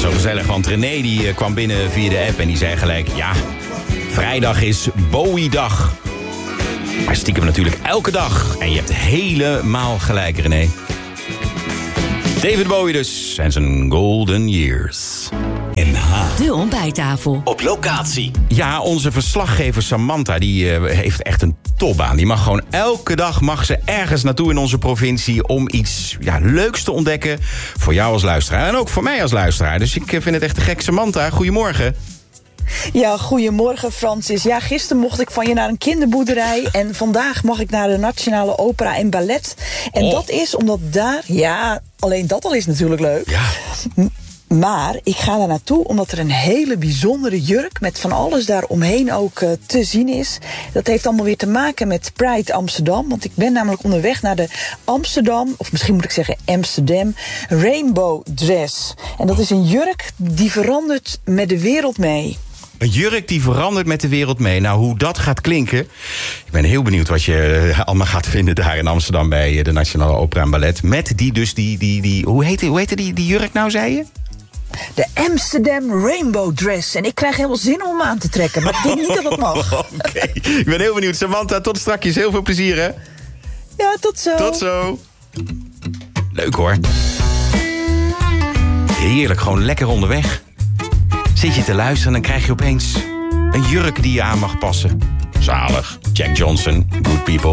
zo gezellig, want René die kwam binnen via de app en die zei gelijk... ja, vrijdag is Bowie-dag. Maar stiekem natuurlijk elke dag. En je hebt helemaal gelijk, René. David Bowie dus en zijn Golden Years. De ontbijttafel. Op locatie. Ja, onze verslaggever Samantha die heeft echt een topbaan. Die mag gewoon elke dag ergens naartoe in onze provincie... om iets leuks te ontdekken voor jou als luisteraar. En ook voor mij als luisteraar. Dus ik vind het echt te gek. Samantha, goedemorgen. Ja, goedemorgen Francis. Ja, gisteren mocht ik van je naar een kinderboerderij... en vandaag mag ik naar de Nationale Opera en Ballet. En dat is omdat daar... Ja, alleen dat al is natuurlijk leuk. Ja. Maar ik ga daar naartoe omdat er een hele bijzondere jurk... met van alles daaromheen ook te zien is. Dat heeft allemaal weer te maken met Pride Amsterdam. Want ik ben namelijk onderweg naar de Amsterdam... of misschien moet ik zeggen Amsterdam Rainbow Dress. En dat is een jurk die verandert met de wereld mee. Een jurk die verandert met de wereld mee. Nou, hoe dat gaat klinken... Ik ben heel benieuwd wat je allemaal gaat vinden daar in Amsterdam... bij de Nationale Opera en Ballet. Met hoe heette die jurk nou, zei je? De Amsterdam Rainbow Dress. En ik krijg helemaal zin om hem aan te trekken. Maar ik denk niet dat het mag. Oké. Ik ben heel benieuwd. Samantha, tot strakjes. Heel veel plezier, hè? Ja, tot zo. Tot zo. Leuk, hoor. Heerlijk, gewoon lekker onderweg. Zit je te luisteren en dan krijg je opeens een jurk die je aan mag passen. Zalig. Jack Johnson, Good People.